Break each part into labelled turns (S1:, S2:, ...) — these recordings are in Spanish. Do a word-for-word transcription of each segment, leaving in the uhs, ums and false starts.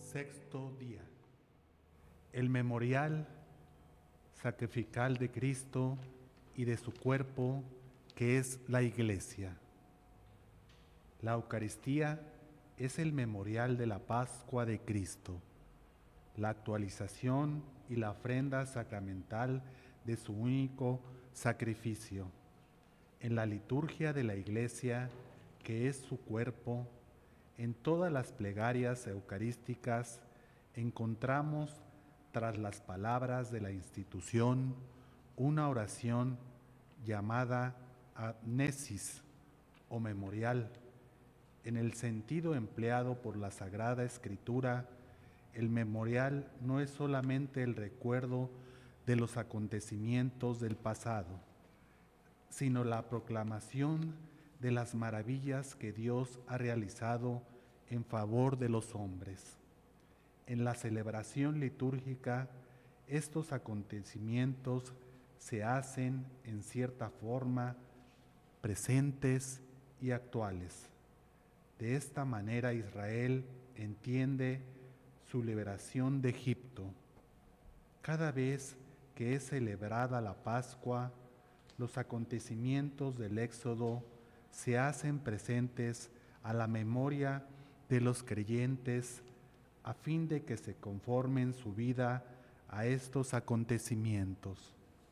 S1: Sexto día. El memorial sacrificial de Cristo y de su cuerpo, que es la Iglesia. La Eucaristía es el memorial de la Pascua de Cristo, la actualización y la ofrenda sacramental de su único sacrificio. En la liturgia de la Iglesia, que es su cuerpo, en todas las plegarias eucarísticas encontramos, tras las palabras de la institución, una oración llamada amnesis o memorial. En el sentido empleado por la Sagrada Escritura, el memorial no es solamente el recuerdo de los acontecimientos del pasado, sino la proclamación de las maravillas que Dios ha realizado en favor de los hombres. En la celebración litúrgica, estos acontecimientos se hacen en cierta forma presentes y actuales. De esta manera Israel entiende su liberación de Egipto. Cada vez que es celebrada la Pascua, los acontecimientos del Éxodo se hacen presentes a la memoria de los creyentes a fin de que se conformen su vida a estos acontecimientos.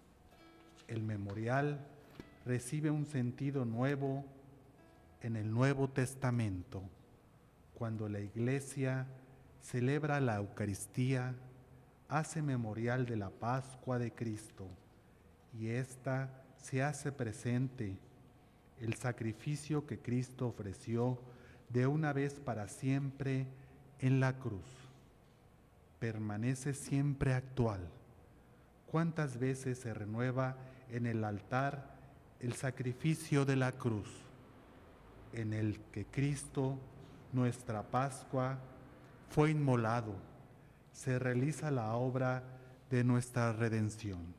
S1: El memorial recibe un sentido nuevo en el Nuevo Testamento, cuando la Iglesia celebra la Eucaristía, hace memorial de la Pascua de Cristo, y ésta se hace presente, el sacrificio que Cristo ofreció de una vez para siempre en la cruz. Permanece siempre actual. ¿Cuántas veces se renueva en el altar el sacrificio de la cruz, en el que Cristo, nuestra Pascua, fue inmolado? Se realiza la obra de nuestra redención.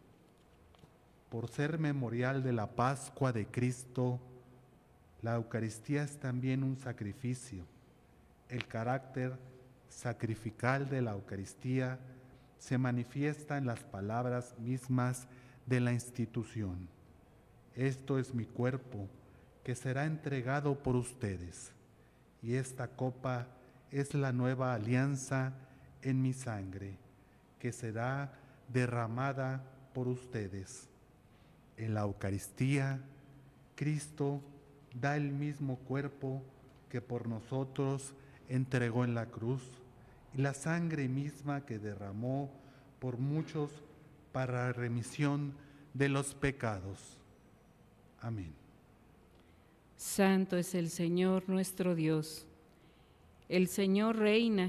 S1: Por ser memorial de la Pascua de Cristo, la Eucaristía es también un sacrificio. El carácter sacrificial de la Eucaristía se manifiesta en las palabras mismas de la institución. Esto es mi cuerpo, que será entregado por ustedes, y esta copa es la nueva alianza en mi sangre, que será derramada por ustedes. En la Eucaristía, Cristo da el mismo cuerpo que por nosotros entregó en la cruz y la sangre misma que derramó por muchos para remisión de los pecados. Amén.
S2: Santo es el Señor nuestro Dios. El Señor reina.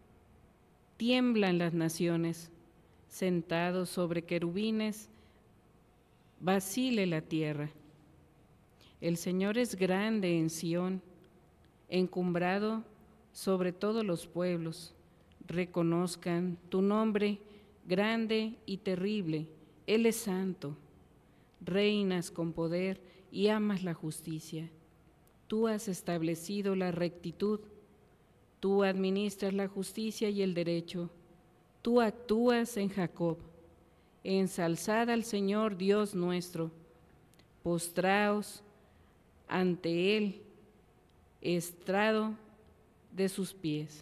S2: Tiemblan las naciones. Sentado sobre querubines, vacile la tierra. El Señor es grande en Sión, encumbrado sobre todos los pueblos. Reconozcan tu nombre grande y terrible. Él es santo. Reinas con poder y amas la justicia. Tú has establecido la rectitud. Tú administras la justicia y el derecho. Tú actúas en Jacob. Ensalzad al Señor Dios nuestro. Postraos ante Él, estrado de sus pies.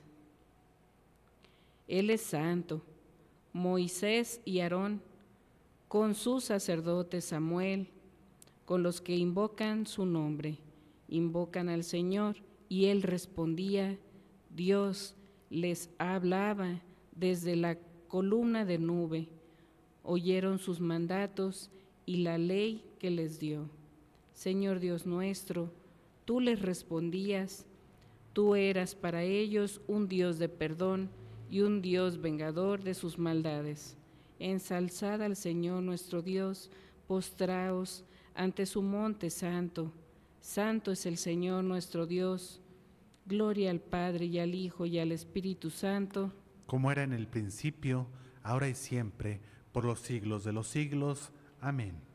S2: Él es santo. Moisés y Aarón, con sus sacerdotes Samuel, con los que invocan su nombre, invocan al Señor, y Él respondía. Dios les hablaba desde la columna de nube. Oyeron sus mandatos y la ley que les dio. Señor Dios nuestro, tú les respondías. Tú eras para ellos un Dios de perdón y un Dios vengador de sus maldades. Ensalzad al Señor nuestro Dios, postraos ante su monte santo. Santo es el Señor nuestro Dios. Gloria al Padre y al Hijo y al Espíritu Santo,
S1: como era en el principio, ahora y siempre, por los siglos de los siglos. Amén.